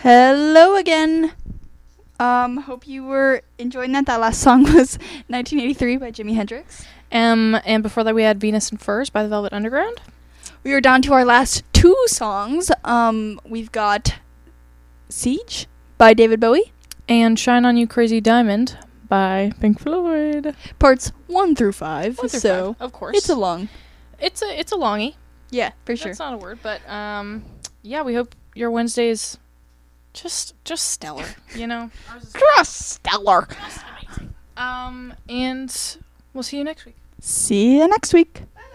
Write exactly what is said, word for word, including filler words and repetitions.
Hello again. Um, hope you were enjoying that. That last song was nineteen eighty-three by Jimi Hendrix. Um, and before that we had Venus and Furs by the Velvet Underground. We are down to our last two songs. Um, we've got Siege by David Bowie. And Shine On You Crazy Diamond by Pink Floyd. Parts one through five. One through so five, of course. It's a long. It's a it's a longie. Yeah, for sure. That's not a word, but um, yeah, we hope your Wednesday is just just stellar. You know, Just stellar. just amazing. Um, and we'll see you next week. See you next week. Bye.